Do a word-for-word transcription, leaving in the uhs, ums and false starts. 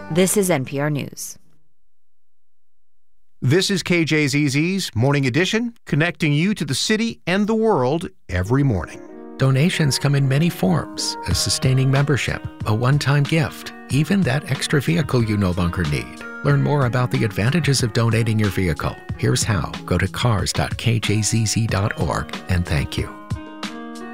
This is N P R News. This is K J Z Z's Morning Edition, connecting you to the city and the world every morning. Donations come in many forms: a sustaining membership, a one-time gift, even that extra vehicle you no longer need. Learn more about the advantages of donating your vehicle. Here's how. Go to cars dot k j z z dot org and thank you.